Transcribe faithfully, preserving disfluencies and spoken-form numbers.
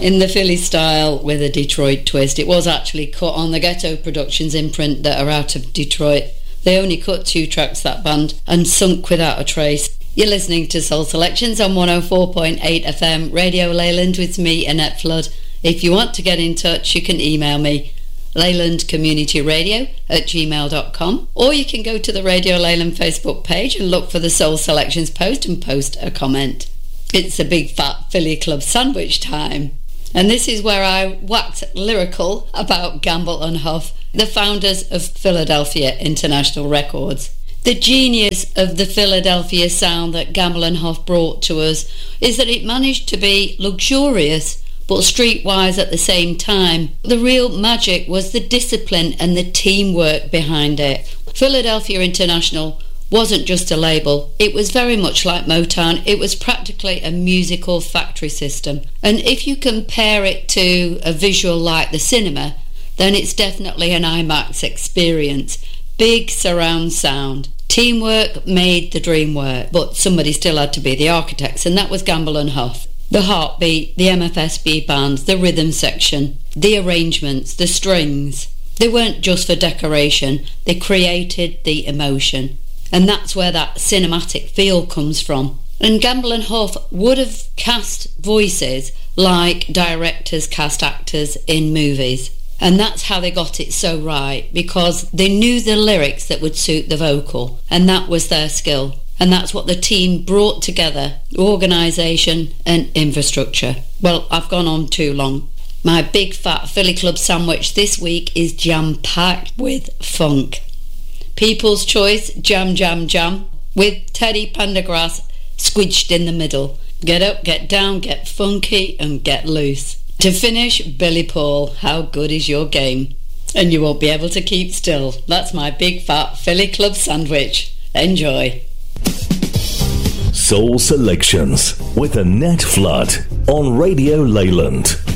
in the Philly style with a Detroit twist. It was actually cut on the Ghetto Productions imprint that are out of Detroit. They only cut two tracks, that band, and sunk without a trace. You're listening to Soul Selections on one oh four point eight F M, Radio Leyland, with me, Annette Flood. If you want to get in touch, you can email me, leyland community radio at gmail dot com, or you can go to the Radio Leyland Facebook page and look for the Soul Selections post and post a comment. It's a big fat Philly Club sandwich time, and this is where I wax lyrical about Gamble and Huff, the founders of Philadelphia International Records. The genius of the Philadelphia sound that Gamble and Huff brought to us is that it managed to be luxurious but streetwise at the same time. The real magic was the discipline and the teamwork behind it. Philadelphia International wasn't just a label, it was very much like Motown. It was practically a musical factory system, and if you compare it to a visual like the cinema, then it's definitely an IMAX experience. Big surround sound. Teamwork made the dream work, but somebody still had to be the architects, and that was Gamble and Huff. The heartbeat, the M F S B bands, the rhythm section, the arrangements, the strings. They weren't just for decoration, they created the emotion. And that's where that cinematic feel comes from. And Gamble and Huff would have cast voices like directors cast actors in movies. And that's how they got it so right, because they knew the lyrics that would suit the vocal, and that was their skill. And that's what the team brought together, organisation and infrastructure. Well, I've gone on too long. My big fat Philly Club sandwich this week is jam-packed with funk. People's Choice, Jam Jam Jam, with Teddy Pendergrass squidged in the middle. Get up, get down, get funky and get loose. To finish, Billy Paul, How Good Is Your Game? And you won't be able to keep still. That's my big fat Philly Club sandwich. Enjoy. Soul Selections with Annette Flood on Radio Leyland.